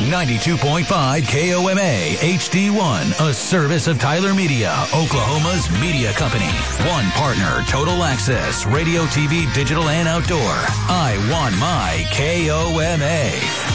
92.5 KOMA HD1, a service of Tyler Media, Oklahoma's media company. One partner, Total Access, radio, TV, digital, and outdoor. I want my KOMA.